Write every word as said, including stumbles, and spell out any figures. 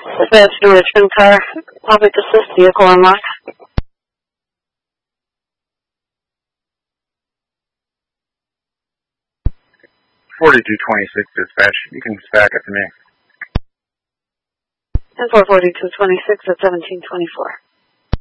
Dispatch to Richmond car, public assist vehicle unlocked. forty-two twenty-six dispatch, you can back up to me. And for forty-two twenty-six at seventeen twenty-four.